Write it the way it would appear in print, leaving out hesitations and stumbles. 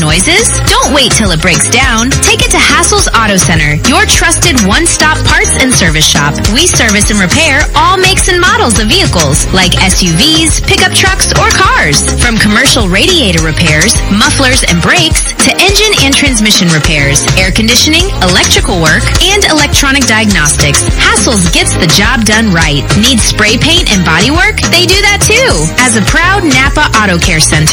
noises? Don't wait till it breaks down. Take it to Hassel's Auto Center, your trusted one-stop parts and service shop. We service and repair all makes and models of vehicles, like SUVs, pickup trucks, or cars. From commercial radiator repairs, mufflers and brakes, to engine and transmission repairs, air conditioning, electrical work, and electronic diagnostics, Hassel's gets the job done right. Need spray paint and body work? They do that too. As a proud Napa Auto Care Center,